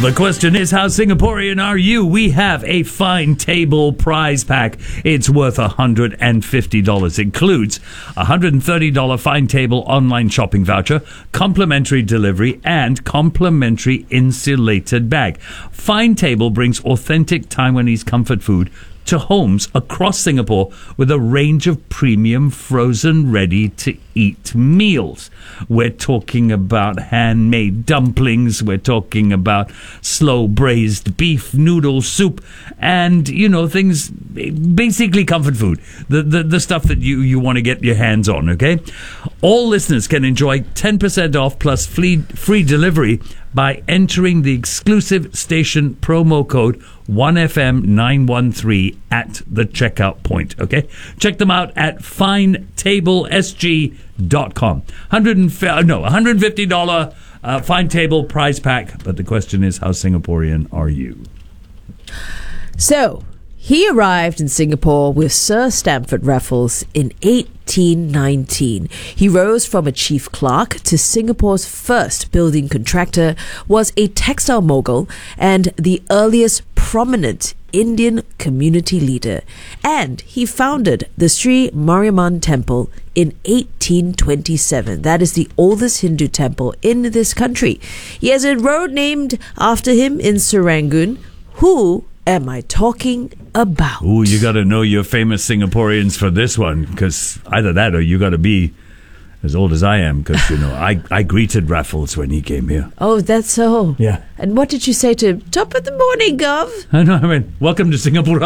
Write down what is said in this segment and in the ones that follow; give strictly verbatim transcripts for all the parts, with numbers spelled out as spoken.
The question is, how Singaporean are you? We have a Fine Table prize pack. It's worth one hundred fifty dollars. Includes a one hundred thirty dollars Fine Table online shopping voucher, complimentary delivery, and complimentary insulated bag. Fine Table brings authentic Taiwanese comfort food to homes across Singapore with a range of premium frozen ready-to-eat meals. We're talking about handmade dumplings, we're talking about slow braised beef noodle soup, and, you know, things, basically comfort food, the, the, the stuff that you, you want to get your hands on, okay? All listeners can enjoy ten percent off plus free, free delivery by entering the exclusive station promo code one F M nine one three at the checkout point, okay? Check them out at fine table s g dot com. one hundred no, one hundred fifty dollars uh, Fine Table prize pack, but the question is, how Singaporean are you? So, he arrived in Singapore with Sir Stamford Raffles in eighteen nineteen. He rose from a chief clerk to Singapore's first building contractor, was a textile mogul, and the earliest prominent Indian community leader. And he founded the Sri Mariamman Temple in eighteen twenty-seven. That is the oldest Hindu temple in this country. He has a road named after him in Serangoon. Who am I talking about? Ooh, you got to know your famous Singaporeans for this one, because either that or you got to be as old as I am, because, you know, I, I greeted Raffles when he came here. Oh, that's so. Yeah. And what did you say to him? Top of the morning, Gov. I know, I mean, welcome to Singapore.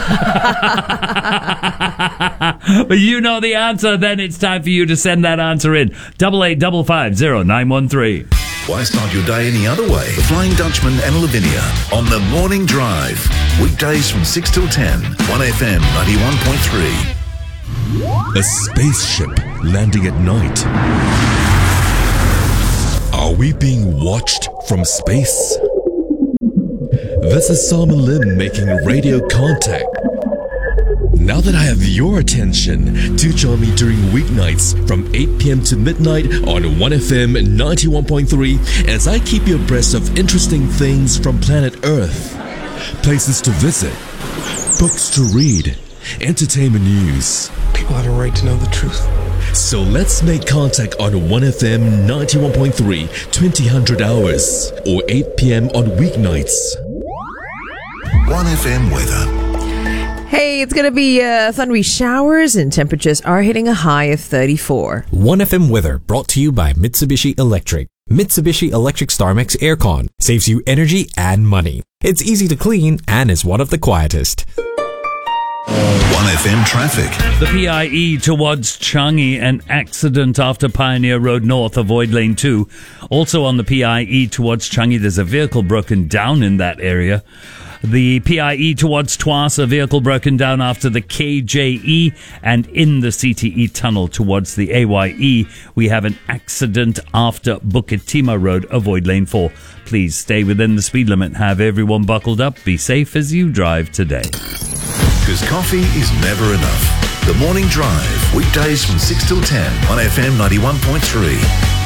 But you know the answer, then it's time for you to send that answer in. Double eight double five zero nine one three. Why start your day any other way? The Flying Dutchman and Lavinia on The Morning Drive. Weekdays from six till ten. one F M ninety-one point three. A spaceship landing at night. Are we being watched from space? This is Simon Lim making radio contact. Now that I have your attention, do join me during weeknights from eight p.m. to midnight on one F M ninety-one point three as I keep you abreast of interesting things from planet Earth. Places to visit, books to read, entertainment news. People have a right to know the truth. So let's make contact on one F M ninety-one point three, twenty hundred hours, or eight p.m. on weeknights. one F M weather. Hey, it's going to be uh, thundery showers and temperatures are hitting a high of thirty-four. one F M weather brought to you by Mitsubishi Electric. Mitsubishi Electric StarMax Aircon saves you energy and money. It's easy to clean and is one of the quietest. one F M traffic. The P I E towards Changi, an accident after Pioneer Road North, avoid lane two. Also on the P I E towards Changi, there's a vehicle broken down in that area. The P I E towards Tuas, a vehicle broken down after the K J E, and in the C T E tunnel towards the A Y E, we have an accident after Bukit Timah Road, avoid lane four. Please stay within the speed limit. Have everyone buckled up. Be safe as you drive today. Because coffee is never enough. The Morning Drive, weekdays from six till ten on F M ninety-one point three.